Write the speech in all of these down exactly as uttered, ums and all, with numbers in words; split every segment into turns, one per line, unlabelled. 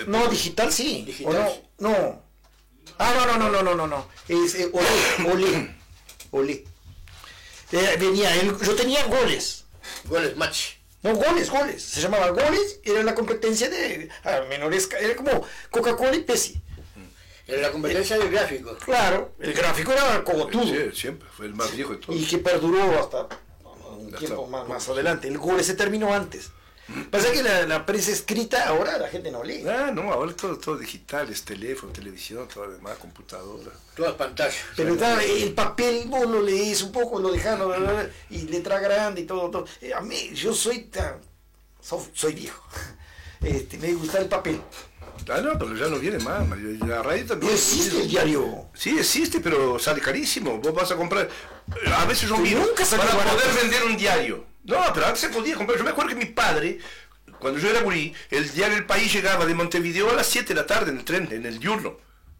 No, digital sí.
Digital.
¿O no? No. Ah, no, no, no, no, no, no, no. Es eh, Olé, Olé, Olé. Eh, venía, el, yo tenía goles.
Goles match.
No, goles, goles. Se llamaba goles, era la competencia de a menores, era como Coca-Cola y Pepsi.
Era la competencia del gráfico.
Claro, el gráfico era cogotudo.
Sí, siempre, fue el más viejo de todos.
Y que perduró hasta un
Ya
tiempo
está.
más, más adelante. El gol se terminó antes. Pasa que la, la prensa escrita ahora la gente no lee.
Ah, no, ahora todo, todo digital, es teléfono, televisión, todo lo demás, computadora.
Todas pantallas.
Pero está, el papel vos lo lees un poco, lo dejas, lo- lo- lo- y letra grande y todo, todo. Eh, A mí, yo soy tan, so- soy viejo. Este, me gusta el papel.
Ah, no, pero ya no viene más, Mario, la radio también.
No existe el diario.
Sí, existe, pero sale carísimo. Vos vas a comprar. A veces yo
Pero
miro
nunca salió
para
barato.
poder vender un diario. No, pero antes se podía comprar. Yo me acuerdo que mi padre, cuando yo era gurí, el diario El País llegaba de Montevideo a las siete de la tarde en el tren, en el diurno.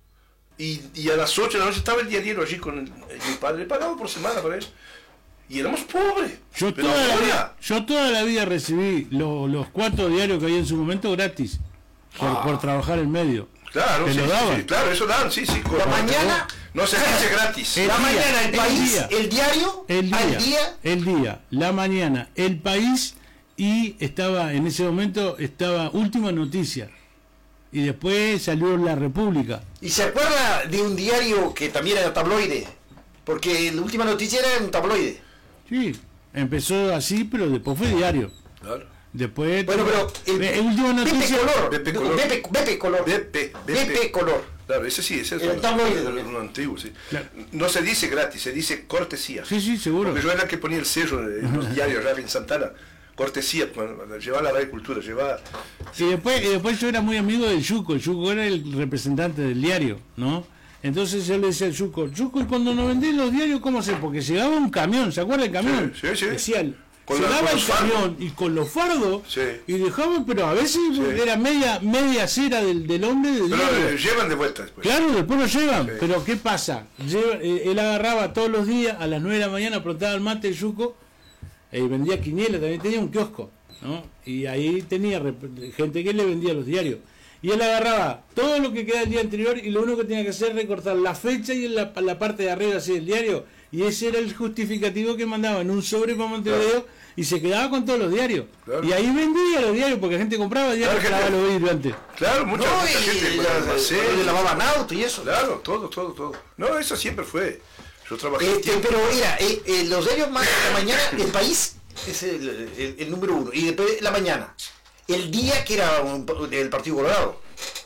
Y, y a las ocho de la noche estaba el diario allí con el, el- mi padre, pagaba por semana para eso. Y éramos pobres.
Yo
Pero
toda, la
ahora-
vida, yo toda la vida recibí lo- los cuatro diarios que había en su momento gratis por,
Ah.
por trabajar en medio.
Claro,
¿Te
sí,
lo
sí,
daban?
sí, claro, eso dan, sí, sí.
La mañana,
No se dice gratis.
El
la
día,
mañana el
el
país,
día.
el diario,
El día,
al día.
el día, la mañana, el país y estaba en ese momento estaba Última Noticia y después salió La República.
¿Y se acuerda de un diario que también era tabloide? Porque la última noticia era un tabloide.
Sí, empezó así, pero después fue diario.
Claro.
Después
Bueno, pero el,
Eh, Última
Bepe
Noticia.
Color,
Bepe Color.
Bepe, Bepe Color,
Bepe,
Bepe,
Bepe.
Color.
Claro, ese sí, ese es
El
un,
tabloide
un-
también.
un antiguo, sí.
Claro.
No se dice gratis, se dice cortesía.
Sí, sí, seguro.
Porque yo era el que ponía el sello en los diarios allá en Santana. Cortesía, cuando- cuando llevaba la radio cultura, llevaba...
Y después, y después yo era muy amigo del Yuco, el Yuco era el representante del diario, ¿no? Entonces yo le decía al Yuco, Yuco, y cuando nos vendés los diarios, ¿cómo se? Porque llegaba un camión, ¿se acuerda el camión?
Sí, sí, sí.
Decía,
Con la-
llegaba
con
el
los fardos.
camión y con los fardos
Sí.
y dejaba, pero a veces era media media cera del, del hombre del
Pero
diario.
eh, llevan de vuelta después.
Claro, después lo llevan,
Sí.
pero ¿qué pasa? Lleva- eh, él agarraba todos los días, a las nueve de la mañana, aprontaba el mate el Yuco, y vendía quiniela, también tenía un kiosco, ¿no? Y ahí tenía rep- gente que le vendía los diarios. Y él agarraba todo lo que queda del día anterior y lo único que tenía que hacer era recortar la fecha y en la, la parte de arriba así del diario. Y ese era el justificativo que mandaba en un sobre para Montevideo,
Claro.
y se quedaba con todos los diarios.
Claro.
Y ahí vendía los diarios porque la gente compraba diarios
Claro,
para
gente-
los vidrios antes.
Claro, mucha,
No,
mucha
y
gente con
la-
almacén.
le lavaban auto y eso.
Claro, todo, todo, todo. No, eso siempre fue. Yo trabajé...
Este, pero mira, eh, eh, los diarios más de la mañana, el país es el, el- el número uno. Y después la mañana, el día que era un, del Partido Colorado.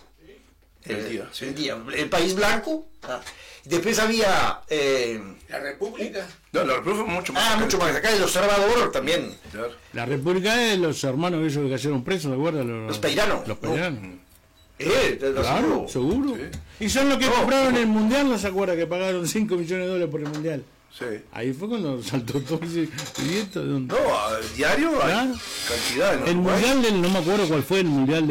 El día, sí.
El día, el país blanco. Ah. Después había, eh,
La República.
No, la República fue mucho más...
ah, mucho más acá, el Observador también.
Claro.
La República de los hermanos esos que cayeron presos, ¿de acuerdo? Los,
Los Peirano.
Los Peirano.
Eh, de los-
Claro, seguro.
Sí.
Y son los que
No.
compraron el mundial, ¿no se acuerda? Que pagaron cinco millones de dólares por el mundial.
Sí.
Ahí fue cuando saltó todo ese. ¿Y esto de dónde?
No, al diario hay
Claro.
cantidad. ¿no?
El mundial del. No me acuerdo cuál fue el mundial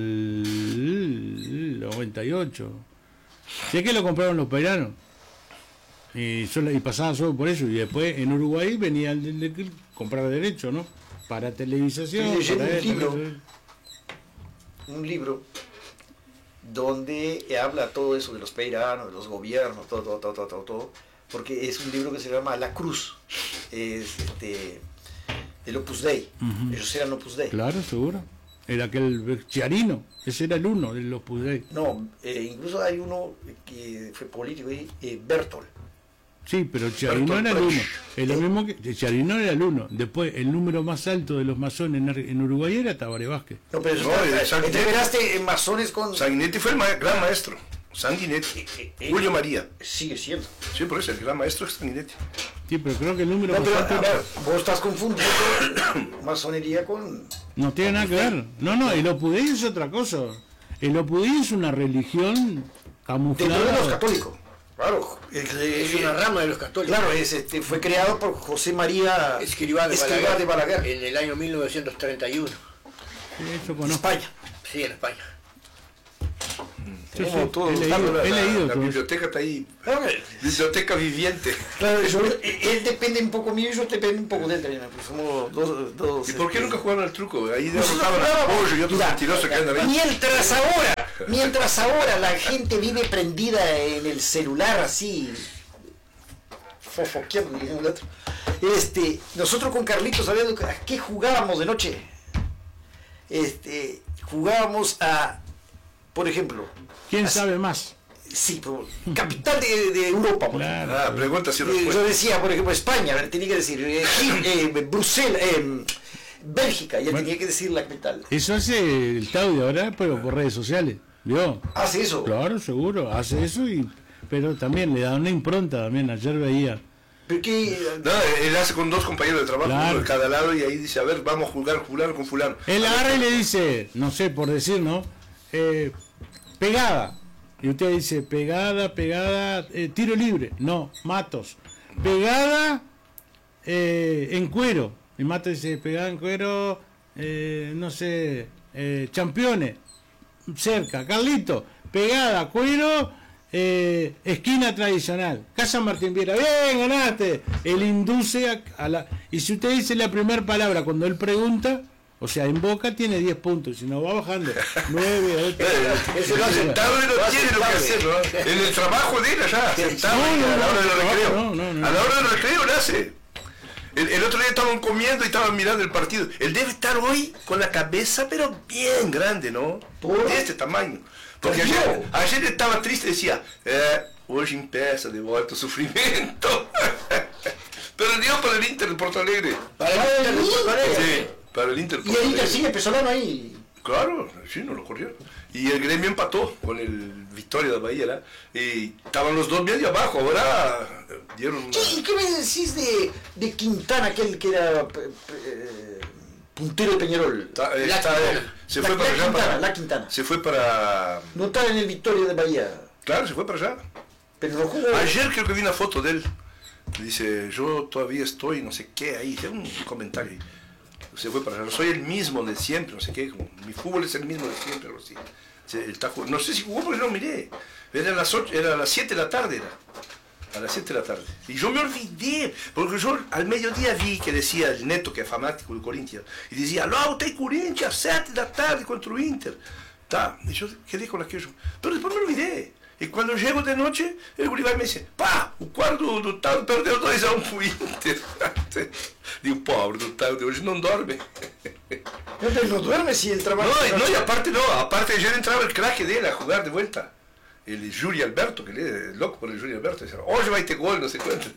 del. noventa y ocho. Sé que lo compraron los peiranos. Y, solo, y pasaban solo por eso. Y después en Uruguay venía el de, de- comprar derecho, ¿no? Para televisación.
Estoy leyendo
para
un
esto,
libro.
para eso.
un libro donde habla todo eso de los peiranos, de los gobiernos, todo, todo, todo, todo, todo, todo, porque es un libro que se llama La Cruz, es este, del Opus Dei,
Ujú.
ellos eran Opus Dei.
Claro, seguro. Era aquel Chiarino, ese era el uno de los Pudey.
No, eh, incluso hay uno que fue político ahí, eh, Bertol.
Sí, pero Chiarino
Bertolt
era el uno.
Brecht.
Es lo mismo que Chiarino era el uno. Después, el número más alto de los masones en, Ar- en Uruguay era Tabaré Vázquez.
No, pero eso
No,
está-
eh, Sanguinetti.
entreveraste en masones con...
Sanguinetti fue el ma- gran maestro. Sanguinetti.
Eh, eh, eh,
Julio María.
Sigue siendo.
Sí, por eso el gran maestro es Sanguinetti.
Sí, pero creo que el número
No,
más
pero
alto
a ver, vos estás confundiendo masonería con...
no tiene nada que ver. No, no, el Opudei es otra cosa. El Opudei es una religión
Dentro de los
camuflada.
católicos. Claro, es,
Es una rama de los católicos.
Claro, es, este, fue creado por José María
Escribá de
Escrivá
Balaguer,
de Balaguer,
en el año mil novecientos treinta y uno.
Sí, eso
en
conozco.
España.
Sí, en España.
Sí, sí,
Tenemos todo,
he
está
leído,
La,
he
la-
leído
la
todo eso.
biblioteca está ahí.
Claro,
Biblioteca viviente.
claro, yo- él depende un poco mío y yo depende un poco de él también. Pues somos dos... dos
¿Y por qué
este,
nunca jugaron al truco? Ahí
nosotros
derrotaban a
jugábamos-
Pollo y otros
Mira,
mentirosos que andan ahí.
Mientras ahora Mientras ahora la gente vive prendida en el celular así, fofoqueando, diría el otro. Este, nosotros con Carlitos, ¿sabías a qué jugábamos de noche? Este, jugábamos a, por ejemplo...
¿Quién
a,
sabe más?
Sí, pero, capital de, de Europa, por
Claro.
ejemplo.
Ah, preguntas y
Eh,
respuestas.
Yo decía, por ejemplo, España, a ver, tenía que decir, eh, eh, Bruselas, eh, Bélgica, ya
Bueno.
tenía que decir la capital.
Eso hace el Claudio ahora, pero por redes sociales. ¿Vio?
¿Hace eso?
Claro, seguro, hace eso y pero también le da una impronta también. Ayer veía.
Pero que,
No, él hace con dos compañeros de trabajo,
Claro.
uno de cada lado, y ahí dice, a ver, vamos a jugar fulano con fulano.
Él agarra y le dice, no sé, por decir, ¿no? Eh, pegada. Y usted dice, pegada, pegada, eh, tiro libre. No, Matos. Pegada eh, en cuero. Y Matos dice, pegada en cuero, eh, no sé, eh, Championes. Cerca. Carlito, pegada, cuero, eh, esquina tradicional. Casa Martín Viera, bien, ganaste. Él induce a, a la... Y si usted dice la primera palabra cuando él pregunta... O sea, en Boca tiene diez puntos, si no va bajando. nueve, ocho.
Ese lo sentado y no tiene lo que hacer, ¿no? En el trabajo de él allá, sentado
No, no,
a la hora del
no,
recreo.
no, no, no.
A la hora del recreo lo hace. El, el otro día estaban comiendo y estaban mirando el partido. Él debe estar hoy con la cabeza, pero bien grande, ¿no?
¿Por?
De este tamaño. Porque
¿Perdió?
ayer, ayer estaba triste y decía, eh, hoy empieza de vuelta el sufrimiento. Perdió para el Inter de Porto Alegre.
Para el Inter de Porto Alegre.
Sí, para el Inter de
y
Porto
el Inter
Alegre.
sigue Pesolano ahí.
Claro, sí, no lo corrieron. Y el Gremio empató con el Victoria de Bahía, ¿verdad? Y estaban los dos medio abajo, ahora dieron una...
¿Qué, ¿Y qué me decís de, de Quintana, aquel que era pe- pe- puntero de Peñarol?
Está- eh,
La
está-
Quintana.
se
La-
fue
la
para allá.
Quintana,
para-
la Quintana.
Se fue para...
No estaba en el Victoria de Bahía,
Claro, se fue para allá.
pero no jugó.
Ayer creo que vi una foto de él. Dice, yo todavía estoy, no sé qué, ahí. Tiene un comentario ahí. Se fue para allá. Soy el mismo de siempre, no sé qué. como, mi fútbol es el mismo de siempre, algo así. Se- él está jugando- no sé si jugó porque no miré. Era a las ocho, era a las siete de la tarde. Era. A las siete de la tarde. Y yo me olvidé, porque yo al mediodía vi que decía el Neto, que es fanático del Corinthians, y decía, aló, tem Corinthians, siete de la tarde contra el Inter. Tá, y yo quedé con aquello. Pero después me olvidé. Y cuando llego de noche, el Bolívar me dice, pá, o quadro do tal perdeu dois a um pro Inter. Digo, pobre do tal de hoje não dorme.
No, pero no duerme si el trabajo.
No, no, y aparte no, aparte ayer entraba el crack de él a jugar de vuelta. El Yuri Alberto, que le es loco por el Yuri Alberto, decía, hoy va a ter gol, no sé cuánto.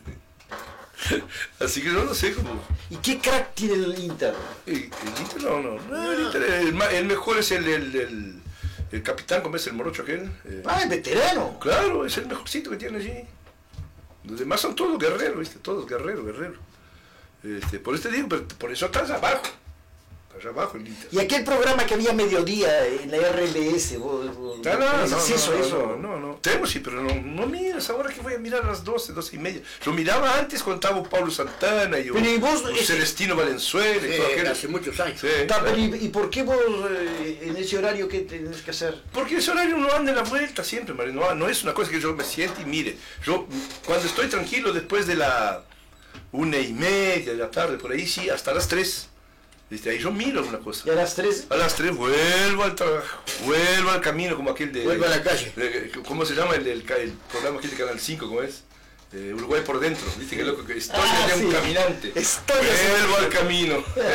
Así que yo no sé cómo.
¿Y qué crack tiene el Inter?
El, el Inter no, no, no, el Inter, el, ma- el mejor es el, el, el, el capitán, como es el morocho aquel. eh,
Ah, es veterano.
Claro, es el mejorcito que tiene allí. Los demás son todos guerreros, ¿viste? Todos guerreros, guerreros. Este, por eso te digo, pero por eso estás abajo. Estás abajo el Inter.
Y aquel programa que había mediodía en la R L S, vos, vos
Ah, no, no,
¿tenés
no,
acceso a
no,
eso?
no, no, no. Tengo sí, pero no, no miras, ahora que voy a mirar a las doce, doce y media. Lo miraba antes cuando estaba Pablo Santana y,
Pero y vos,
o
ese-
Celestino Valenzuela y
Sí,
todo aquello.
hace muchos años.
Sí,
Ta, pero
claro.
¿y, y por qué vos eh, en ese horario qué tenés que hacer?
Porque ese horario no anda en la vuelta siempre, Mario. No, no es una cosa que yo me siente y mire. Yo, cuando estoy tranquilo después de la una y media de la tarde, por ahí sí, hasta las tres. ¿Viste? Ahí yo miro alguna cosa.
¿Y a las tres?
A las tres vuelvo al trabajo, vuelvo al camino como aquel de...
Vuelvo a la calle.
de- ¿Cómo se llama el, el, ca- el programa aquel de Canal cinco? ¿Cómo es? Eh, Uruguay por dentro, ¿viste qué loco? Que historia
Ah,
de un
sí.
caminante.
Historias de-
Vuelvo al camino.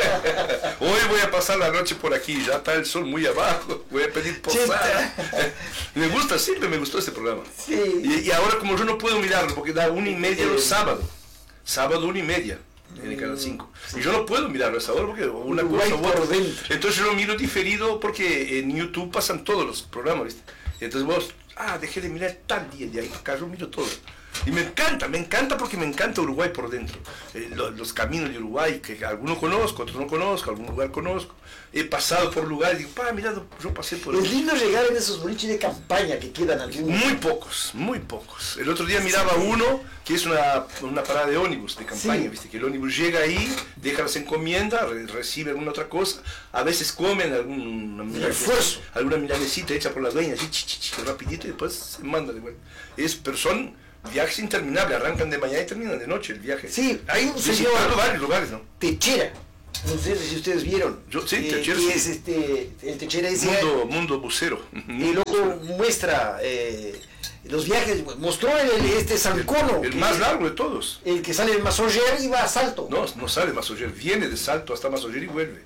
Hoy voy a pasar la noche por aquí, ya está el sol muy abajo, voy a pedir posada. Me gusta, siempre me gustó este programa.
Sí.
Y, y ahora como yo no puedo mirarlo, porque da una y media los sábados, sábado una y media en el Canal cinco. Y yo no puedo mirarlo a esa hora porque una
Uruguay
cosa u
por
otra.
dentro.
Entonces yo lo miro diferido porque en YouTube pasan todos los programas, ¿viste? Y entonces vos, ah, dejé de mirar tal día, de ahí para acá yo miro todo. Y me encanta, me encanta porque me encanta Uruguay por dentro. Eh, lo- los caminos de Uruguay, que algunos conozco, otros no conozco, algún lugar conozco. He pasado por lugares y digo, pa, mira, yo pasé por...
Es lindo llegar en esos boliches de campaña que quedan algunos.
Muy pocos, muy pocos. El otro día miraba uno que es una, una parada de ónibus de campaña,
Sí.
viste, que el ónibus llega ahí, deja las encomiendas, re- recibe alguna otra cosa, a veces comen algún
Refuerzo.
alguna milanesita hecha por la dueña, así, chi, chi, chi, rapidito y después se manda de vuelta. Es, pero son viajes interminables, arrancan de mañana y terminan de noche el viaje.
Sí, hay un
Visitando
señor-
varios lugares, ¿no?
Techera. No sé si ustedes vieron.
Yo, sí,
eh,
Techera,
que
sí.
es este, el Techera ese.
Mundo, mundo bucero.
Y luego muestra eh, los viajes, mostró el, este Sancono.
El
que-
más largo de todos.
El que sale de Masoyer y va a Salto.
No, no sale de Masoyer, viene de Salto hasta Masoyer y vuelve.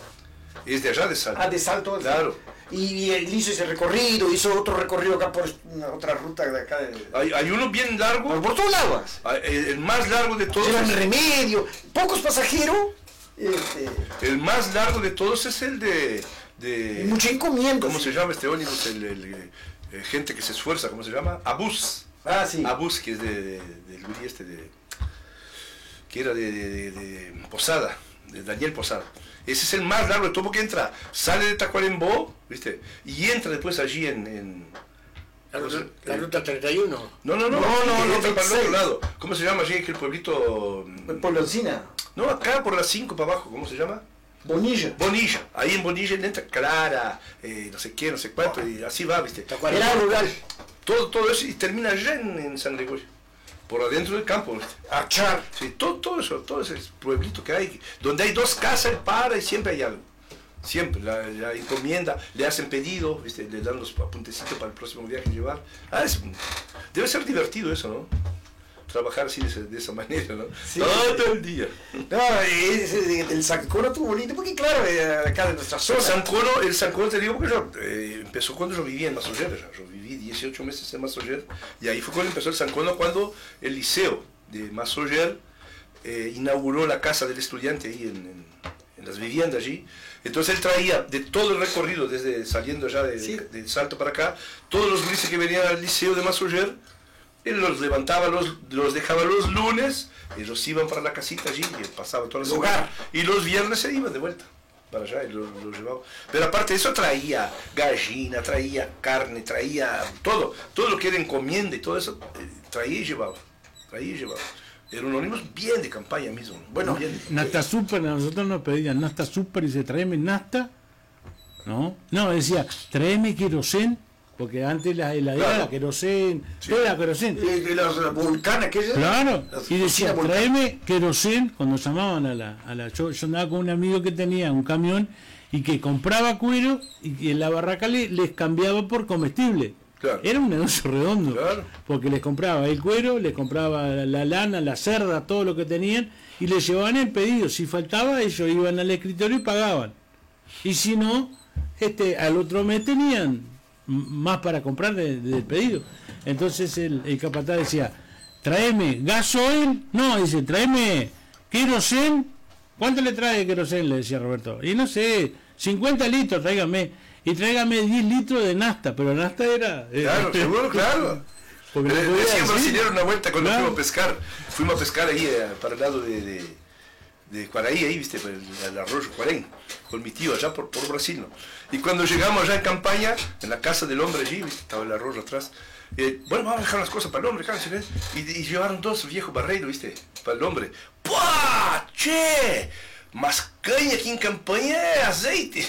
Es de allá de Salto.
Ah, de Salto.
Claro.
Y, y él hizo ese recorrido, hizo otro recorrido acá por una, otra ruta de acá. De,
Hay, hay uno bien largo,
por, por todos lados.
hay- el, el más largo de todos.
Llevan
es-
remedio, pocos pasajeros, este,
El más largo de todos es el de... de
mucha encomienda.
¿Cómo se llama este ónibus? El, el, eh, eh, gente que se esfuerza, ¿cómo se llama? Abús.
Ah, sí.
Abús, que es de, de, del gurí este de... que era de, de, de- de Posada, de Daniel Posada. Ese es el más largo de todo porque entra, sale de Tacuarembó, ¿viste? Y entra después allí en... en
La ruta, la ruta treinta y uno.
no, no, no,
No, no, no,
entra para el
veintiséis.
otro lado. ¿Cómo se llama allí? Que el pueblito...
Por la Encina,
No, acá por las cinco para abajo, ¿cómo se llama?
Bonilla.
Bonilla, ahí en Bonilla entra Clara, eh, no sé qué, no sé cuánto, y así va, ¿viste?
Era rural.
Todo, todo eso y termina allá en, en San Gregorio, por adentro del campo, ¿viste?
Achar.
Sí, todo, todo eso, todo ese pueblito que hay, donde hay dos casas, él para y siempre hay algo. Siempre, la, la encomienda, le hacen pedido, ¿viste? Le dan los apuntecitos para el próximo viaje llevar. Ah, es, debe ser divertido eso, ¿no? Trabajar así de, ese- de esa manera, ¿no?
Sí.
Todo el día.
No, ese de- del Sancono estuvo bonito, porque claro, eh, acá de nuestra
El
zona.
Sancono, el Sancono te digo porque yo, eh, empezó cuando yo vivía en Masoyer, ya. Yo viví dieciocho meses en Masoyer, y ahí fue cuando empezó el Sancono, cuando el liceo de Masoyer eh, inauguró la casa del estudiante ahí en, en- en las viviendas allí. Entonces él traía de todo el recorrido, desde saliendo ya de,
Sí.
de- de Salto para acá, todos los grises que venían al liceo de Masoyer, él los levantaba, los, los dejaba los lunes, ellos iban para la casita allí, y él pasaba toda la
El hogar.
semana, y los viernes se iban de vuelta para allá y los lo llevaba. Pero aparte de eso traía gallina, traía carne, traía todo, todo lo que era encomienda y todo eso, eh, traía y llevaba, traía y llevaba. Era un ónibus bien de campaña mismo.
Bueno,
bien.
Nasta Super, a nosotros nos pedían Nasta Super y dice, tráeme Nasta. No, no, decía, tráeme querosén, porque antes la heladera
Claro.
era querosén,
Sí.
todo era querosén.
Eh, de las volcanas, que es
Claro,
las
y decía,
cocinas volcánicas.
tráeme querosén, cuando llamaban a la, a la yo, yo andaba con un amigo que tenía un camión y que compraba cuero y que en la barraca le- les cambiaba por comestible.
Claro.
Era un negocio redondo,
Claro.
porque les compraba el cuero, les compraba la, la lana, la cerda, todo lo que tenían, y les llevaban el pedido. Si faltaba, ellos iban al escritorio y pagaban. Y si no, este, al otro mes tenían m- más para comprar de- del pedido. Entonces el, el capataz decía, tráeme gasoil, no, dice, tráeme querosén. ¿Cuánto le trae de querosén? Le decía Roberto. Y no sé, cincuenta litros, tráigame. Y tráigame diez litros de nafta, pero nafta era... eh,
Claro, seguro, claro.
Porque no
Le-
podía
Decía un
decir.
brasileño una vuelta cuando
Claro.
fuimos a pescar. Fuimos a pescar ahí eh, para el lado de, de, de Cuaraí, ahí, viste, por el, el arroyo Cuarén, con mi tío allá por, por Brasil, ¿no? Y cuando llegamos allá en campaña, en la casa del hombre allí, viste, estaba el arroyo atrás. eh, bueno, vamos a dejar las cosas para el hombre, cállense, ¿ves? Y, y llevaron dos viejos barreiros, viste, para el hombre. ¡Pua! ¡Che! Más caña aquí en campaña es aceite.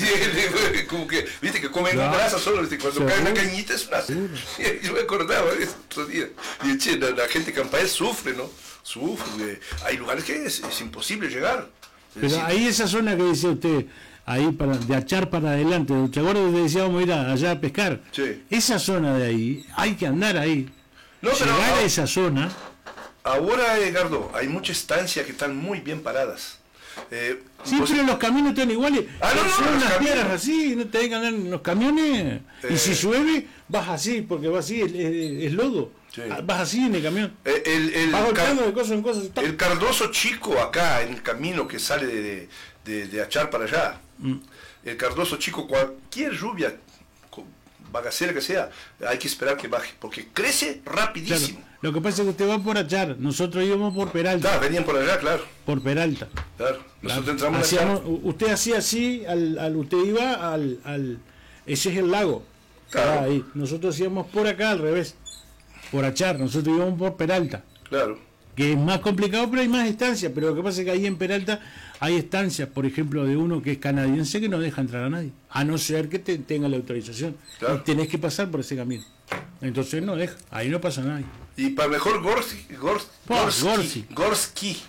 Como que, viste, que comen
Claro.
grasa solo, viste, cuando
Seguro.
cae una cañita es una... Yo me acordaba de eso otro día. Y che, la, la gente de campaña sufre, ¿no? Sufre. eh, Hay lugares que es, es imposible llegar. Es
Pero
decir,
ahí esa zona que decía usted, ahí para, de Achar para adelante, ¿te acuerdas que decíamos ir a- allá a pescar?
Sí.
Esa zona de ahí, hay que andar ahí.
No, pero
Llegar a
a-
esa zona,
ahora, Edgardo, hay muchas estancias que están muy bien paradas. Eh,
sí,
vos-
pero los camiones están iguales.
Ah, no, no,
Son
los
unas
camiones.
piedras así, no te dejan andar en los camiones. Y
Eh.
si llueve, vas así, porque va así, es, es- es lodo.
Sí.
Ah, Vas así en el camión.
eh, el, el,
Vas
car-
golpeando de cosas en cosas. ¡tac!
el Cardoso chico acá, en el camino que sale de, de, de- de Achar para allá.
Mm.
El Cardoso chico, cualquier lluvia, co- bagacera que sea, hay que esperar que baje, porque crece
Claro.
rapidísimo.
Lo que pasa es que usted va por Achar, nosotros íbamos por Peralta.
Claro, venían por allá, claro.
Por Peralta.
Claro. Nosotros entramos en
Hacíamos-
Achar.
u- usted hacía así, al, al- usted iba al, al... Ese es el lago.
Claro.
Ah, ahí. Nosotros íbamos por acá al revés. Por Achar, nosotros íbamos por Peralta.
Claro.
Que es más complicado, pero hay más estancias. Pero lo que pasa es que ahí en Peralta hay estancias, por ejemplo, de uno que es canadiense que no deja entrar a nadie. A no ser que te, tenga la autorización.
Claro.
Y tenés que pasar por ese camino. Entonces no deja. Ahí no pasa nadie.
Y para mejor Gorski, Gors-
Pa,
Gorski,
Gorski.
Gorski.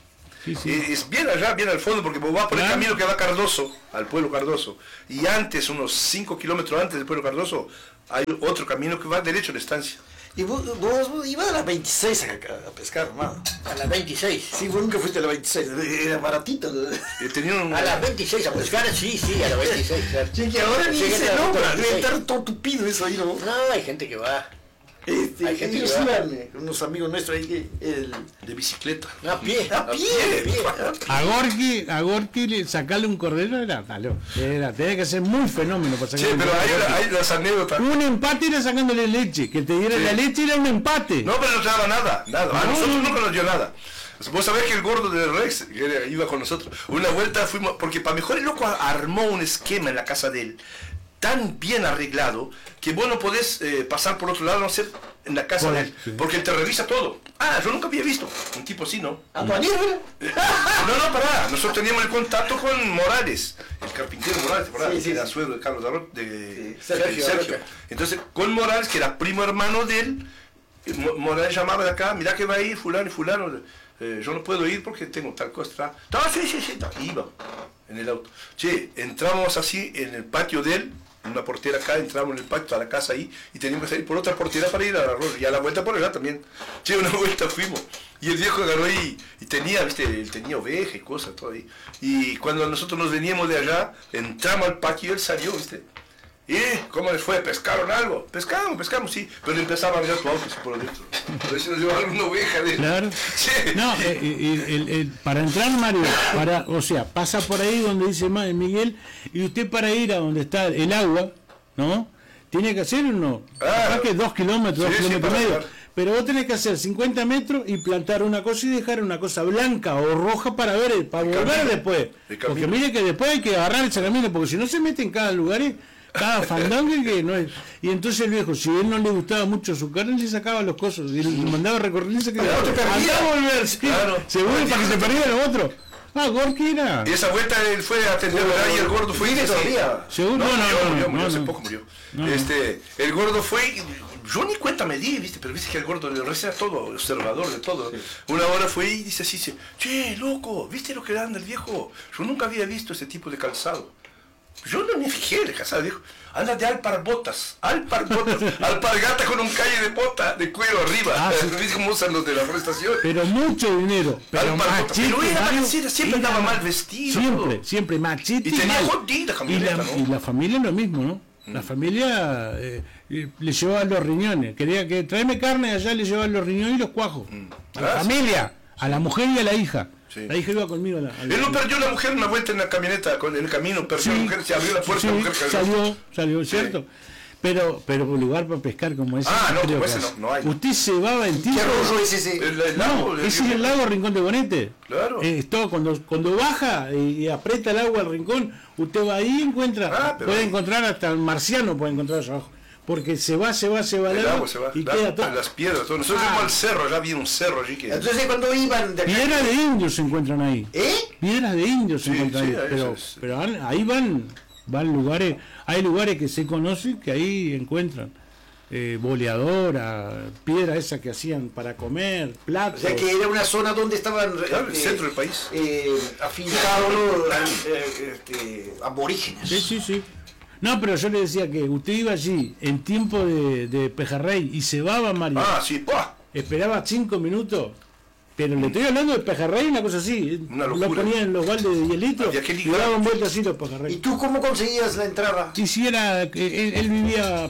Sí, sí.
Eh, es bien allá, bien al fondo, porque vos vas por el
Claro.
camino que va a Cardoso, al pueblo Cardoso. Y antes, unos cinco kilómetros antes del pueblo Cardoso, hay otro camino que va derecho a la estancia.
Y vos, vos, vos ibas a las veintiséis a, a pescar, hermano.
A las veintiséis.
Sí, vos nunca fuiste a las veintiséis, era baratito.
Eh, tenía un...
A las veintiséis a pescar, sí, sí, a las veintiséis. Claro.
Sí, que ahora ni
Sí, que
se
era
nombra,
veintiséis.
debe estar todo tupido eso ahí, ¿no?
No, hay gente que va.
Este,
Hay gente
ellos
que va.
iban, eh, unos amigos nuestros ahí, que el,
de bicicleta.
A pie.
a pie,
a pie.
A Gorky, a Gorky le- sacarle un cordero era tal. Era, tenía que ser muy fenómeno para
Sí,
sacarle un
pero hay,
cordero.
hay las anécdotas.
Un empate era sacándole leche, que te diera
Sí.
la leche era un empate.
No, pero no te daba nada, nada. A
No,
nosotros
no.
nunca nos dio nada. Vos sabés que el gordo de Rex que era- iba con nosotros. Una vuelta fuimos, porque para mejor el loco armó un esquema en la casa de él, tan bien arreglado, que vos no podés eh, pasar por otro lado, no ser en la casa de él,
Sí.
porque él te revisa todo. Ah, yo nunca había visto un tipo así, ¿no?
¿a tu amigo?
Eh, No, no, pará. Nosotros teníamos el contacto con Morales, el carpintero Morales, ¿verdad?
Sí, sí,
Era
sí.
suegro de Carlos Darro, de
Sí,
Sergio.
Sergio.
Entonces, con Morales, que era primo hermano de él, eh, Mo- Morales llamaba de acá, mirá que va a ir fulano y fulano, eh, yo no puedo ir porque tengo tal cosa. No, sí, sí, sí, no, iba en el auto. Che, entramos así en el patio de él, una portera acá, entramos en el patio a la casa ahí y teníamos que salir por otra portera para ir a la arroz y a la vuelta por allá también. Che, una vuelta fuimos y el viejo agarró y, y tenía, viste, él tenía oveja y cosas, todo ahí. Y cuando nosotros nos veníamos de allá, entramos al patio y él salió, viste. ¿Y cómo les fue? ¿Pescaron algo? Pescamos, pescamos, sí. Pero empezaba a mirar tu auto así por adentro. A ver si nos llevaron una oveja de él.
Claro.
Sí.
No, eh, eh, el- el- para entrar, Mario, para, o sea, pasa por ahí donde dice Ma- Miguel, y usted para ir a donde está el agua, ¿no? Tiene que hacer uno,
Ah,
capaz que dos kilómetros, dos
sí, sí,
kilómetros
para
y medio.
entrar.
Pero vos tenés que hacer cincuenta metros y plantar una cosa y dejar una cosa blanca o roja para ver, el- para
El
volver
camino.
después.
El
Porque
camino.
mire que después hay que agarrar ese camino, porque si no se mete en cada lugar, eh, cada fandango que no es. Y entonces el viejo, si a él no le gustaba mucho su carne, le sacaba los cosos y le mandaba a recorrer y se quedaba.
Pero te perdía.
Andá a volver, sí.
Claro.
Seguro para que se perdiera lo otro. Ah, Gorky era.
Y esa vuelta él fue a atender allá y el gordo fue y
¿Vive
dice,
todavía?
Seguro,
No,
no,
murió,
no,
murió,
no,
murió,
no,
hace
no.
poco murió.
No.
Este, el gordo fue, y yo ni cuenta me di, viste, pero viste que el gordo de Rex era todo, observador de todo. Una hora fue y dice así, dice, che, loco, ¿viste lo que anda el viejo? Yo nunca había visto ese tipo de calzado. Yo no me fijé el calzado, dijo, anda de alparbotas, alparbotas, alpargata con un calle de bota, de cuero arriba.
Ah, sí.
¿Viste cómo usan los de la forestación?
Pero mucho dinero. Pero
Alpargata.
machete,
Pero era
Mario,
machete, siempre
era
andaba
ma-
mal vestido,
Siempre,
todo.
siempre, machete.
Y tenía
mal.
jodida
y
camioneta,
la,
¿no?
y la familia lo mismo, ¿no? La familia eh, eh, le llevaban los riñones. Quería que tráeme carne, allá le llevaban los riñones y los cuajos. A la
Ah, sí.
familia, a la mujer y a la hija.
Sí.
La hija iba conmigo a la, a la-
Él no perdió la mujer una vuelta en la camioneta, con, en el camino, perdió
Sí,
la mujer, se abrió la puerta,
sí,
la mujer cayó.
salió, salió, ¿cierto? Pero, pero un lugar para pescar como ese.
Ah, no,
creo
como
que
ese
hace.
no, no hay.
Usted se va en
¿Qué
tiempo.
rollo es ese?
El, el lago,
No,
el-
ese es el lago Rincón de Bonete.
Claro.
Eh, es todo, cuando, cuando baja y, y aprieta el agua al rincón, usted va ahí y encuentra,
Ah, pero-
puede encontrar hasta el marciano, puede encontrar allá abajo. Porque se va, se va, se va
El
el
agua
agua
se va,
y
la-
queda todo.
las piedras, todo. Nosotros
Ah.
fuimos al cerro, ya había un cerro allí que...
Entonces cuando iban de acá...
Piedras de indios se encuentran ahí.
¿Eh?
Piedras de indios se
Sí,
encuentran
sí,
ahí.
ahí
Pero,
es-
pero van- ahí van, van lugares, hay lugares que se conocen que ahí encuentran. Eh, boleadora, piedra esa que hacían para comer,
O
platos.
sea que era una zona donde estaban
Claro, el
este,
centro del país.
eh, afincados los eh, este, aborígenes.
Sí, sí, sí. No, pero yo le decía que usted iba allí en tiempo de, de pejerrey y se va Mario.
Ah, sí, ¡pua!
Esperaba cinco minutos. Pero le estoy hablando de pejerrey, una cosa así.
Una
Lo
locura.
ponían en los baldes de hielito
Había que
y
ligar.
daban vueltas así los
¿Y
pejerrey.
tú cómo conseguías la entrada?
Y si era, que él, él vivía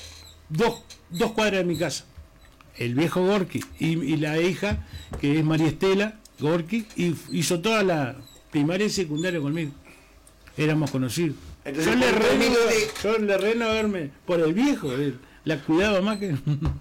dos, dos cuadras de mi casa. El viejo Gorky y, y la hija, que es María Estela Gorky, y hizo toda la primaria y secundaria conmigo. Éramos conocidos.
Entonces,
yo, le
por
reno,
término de-
yo le reno verme por el viejo, él la cuidaba más que...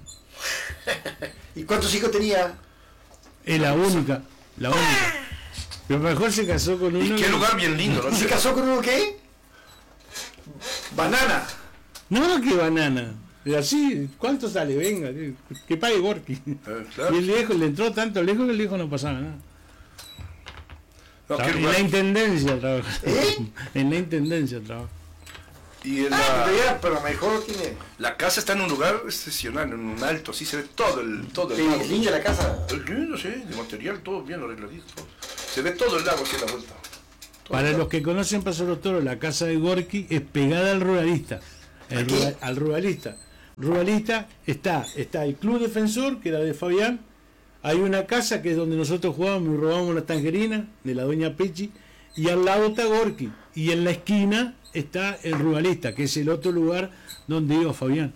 ¿Y cuántos hijos tenía?
Es la única, la única. Pero mejor se casó con uno...
Y qué
que-
lugar bien lindo, ¿no?
¿Y se casó con uno qué? Banana.
No, que banana. Y así, ¿cuánto sale? Venga, que, que pague Gorky.
Eh, claro.
Y el viejo le entró tanto lejos que el viejo no pasaba nada.
No, qué
en
lugar.
la intendencia trabaja.
¿Eh?
En la intendencia trabaja.
Y en
Ah,
la,
pero ya, pero mejor tiene.
la casa está en un lugar excepcional, en un alto, así se ve todo el... Todo el
Sí,
lago.
es linda la casa.
Es lindo, sí, de material, todo bien arregladito. todo. Se ve todo el lago así a la vuelta. Todo
Para
el
los que conocen Paso de los Toros, la casa de Gorki es pegada al ruralista. El rural, al ruralista. Ruralista está, está el Club Defensor, que era de Fabián. Hay una casa que es donde nosotros jugábamos y robábamos las tangerinas de la doña Pechi. Y al lado está Gorki. Y en la esquina está el ruralista, que es el otro lugar donde iba Fabián.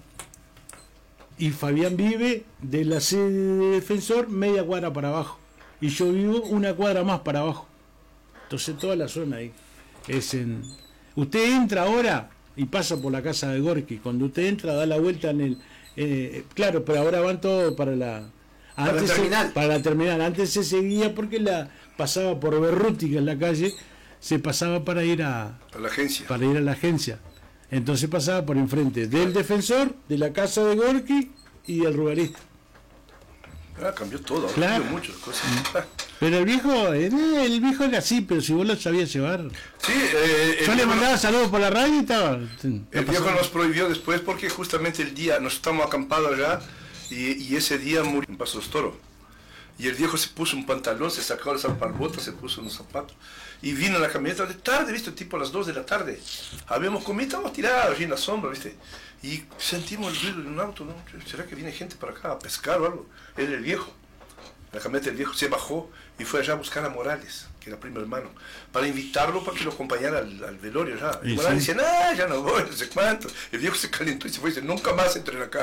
Y Fabián vive de la sede de Defensor media cuadra para abajo. Y yo vivo una cuadra más para abajo. Entonces toda la zona ahí es en... Usted entra ahora y pasa por la casa de Gorki. Cuando usted entra da la vuelta en el... Eh, claro, pero ahora van todos para la...
Para la terminal.
Se, para la terminal. Antes se seguía porque la pasaba por Berruti, que es la calle, se pasaba para ir a...
Para la agencia.
Para ir a la agencia. Entonces pasaba por enfrente del Defensor, de la casa de Gorki y del ruralista.
Ah, cambió todo,
Claro.
cambió mucho las cosas. Ah.
Pero el viejo, eh, el viejo era así, pero si vos lo sabías llevar.
Sí, eh, el
Yo le
viejo
mandaba
nos-
saludos por la radio y estaba. no
El
pasaba
viejo
nada.
nos prohibió después porque justamente el día, nos estamos acampados allá y, y ese día murió en Paso de los Toros. Y el viejo se puso un pantalón, se sacó las zapalbotas, se puso unos zapatos y vino en la camioneta de tarde, ¿viste? Tipo a las dos de la tarde. Habíamos comido, estábamos tirados allí en la sombra, ¿viste? Y sentimos el ruido de un auto, ¿no? ¿Será que viene gente para acá a pescar o algo? Era el viejo. La camioneta del viejo se bajó y fue allá a buscar a Morales, que era primo hermano, para invitarlo para que lo acompañara al, al velorio ya. Y
Y
Morales
sí.
decía, no, ya no voy, no sé cuánto. El viejo se calentó y se fue y dice, nunca más entren acá.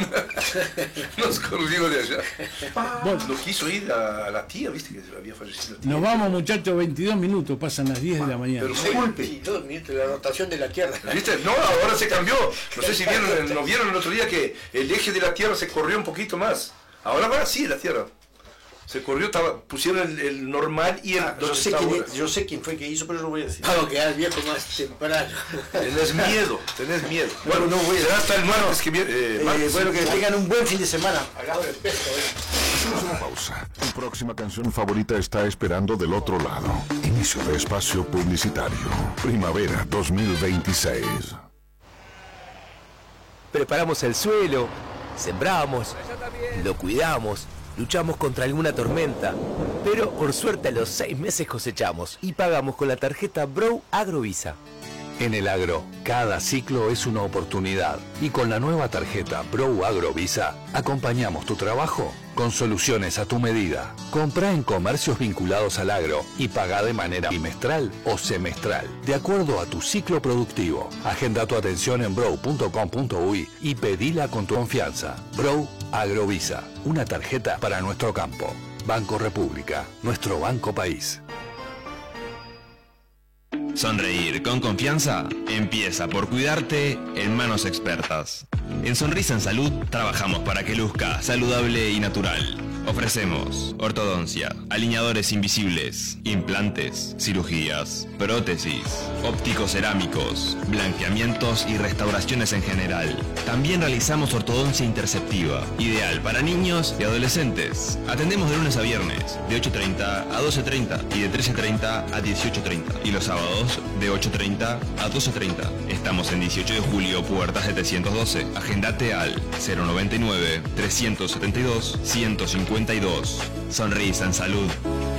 Nos corrimos de allá.
Bueno.
No quiso ir a, a la tía, viste, que había fallecido la tía.
Nos vamos, muchachos, veintidós minutos, pasan las diez de la mañana.
Pero-
Disculpe.
Sí, dos minutos, la rotación de la Tierra.
¿Viste? No, ahora se cambió. No sé si vieron, no vieron el otro día que el eje de la Tierra se corrió un poquito más. Ahora va así la Tierra. Se corrió, estaba, pusieron el, el normal y el...
Ah, yo,
donde
sé
está
quién,
ahora.
es- yo sé quién fue que hizo, pero no lo voy a decir.
Vamos a quedar viejo más temprano.
Tenés miedo, tenés miedo. Bueno,
no voy a-
será hasta el martes que viene. eh,
Eh,
martes.
bueno, que tengan un buen fin de semana.
Agarro el peso, ¿eh?
Pausa. Tu próxima canción favorita está esperando del otro lado. Inicio de espacio publicitario. Primavera dos mil veintiséis.
Preparamos el suelo, sembramos, lo cuidamos, luchamos contra alguna tormenta, pero por suerte a los seis meses cosechamos y pagamos con la tarjeta Bro Agrovisa.
En el agro, cada ciclo es una oportunidad y con la nueva tarjeta Bro Agrovisa acompañamos tu trabajo con soluciones a tu medida. Compra en comercios vinculados al agro y paga de manera bimestral o semestral, de acuerdo a tu ciclo productivo. Agenda tu atención en bro punto com punto uy y pedila con tu confianza. Bro Agrovisa, una tarjeta para nuestro campo. Banco República, nuestro banco país.
Sonreír con confianza empieza por cuidarte en manos expertas. En Sonrisa en Salud trabajamos para que luzca saludable y natural. Ofrecemos ortodoncia, alineadores invisibles, implantes, cirugías, prótesis, ópticos cerámicos, blanqueamientos y restauraciones en general. También realizamos ortodoncia interceptiva, ideal para niños y adolescentes. Atendemos de lunes a viernes, de ocho treinta a doce treinta y de trece treinta a dieciocho treinta. Y los sábados, de ocho treinta a doce treinta. Estamos en dieciocho de julio, puerta setecientos doce. Agendate al cero noventa y nueve, trescientos setenta y dos, ciento cincuenta y dos. Sonrisa en Salud.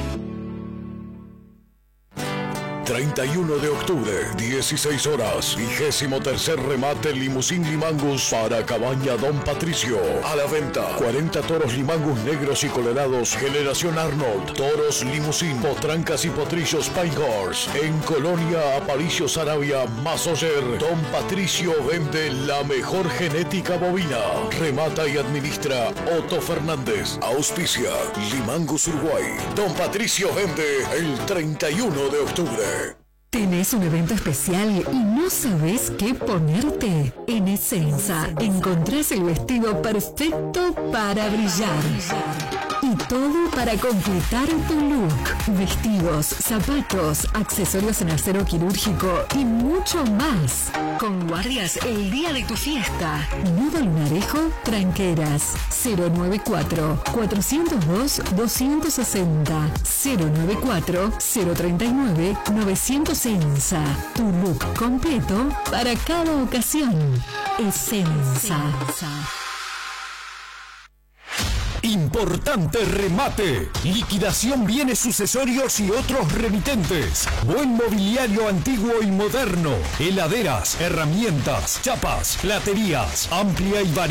treinta y uno de octubre, dieciséis horas, vigésimo tercer remate Limusín Limangus para Cabaña Don Patricio. A la venta, cuarenta toros Limangus negros y colorados, generación Arnold, toros Limusín, potrancas y potrillos Pinehorse. En Colonia Aparicio Sarabia, Masoyer, Don Patricio vende la mejor genética bovina. Remata y administra Otto Fernández. Auspicia Limangus Uruguay. Don Patricio vende el treinta y uno de octubre.
¿Tenés un evento especial y no sabés qué ponerte? En Essenza encontrás el vestido perfecto para brillar. Y todo para completar tu look. Vestidos, zapatos, accesorios en acero quirúrgico y mucho más. Con guardias el día de tu fiesta. Nudo Lunarejo, Tranqueras. cero noventa y cuatro, cuatrocientos dos, doscientos sesenta. cero noventa y cuatro, cero treinta y nueve, novecientos. Essenza. Tu look completo para cada ocasión. Essenza.
Importante remate. Liquidación bienes sucesorios y otros remitentes. Buen mobiliario antiguo y moderno. Heladeras, herramientas, chapas, platerías. Amplia y variada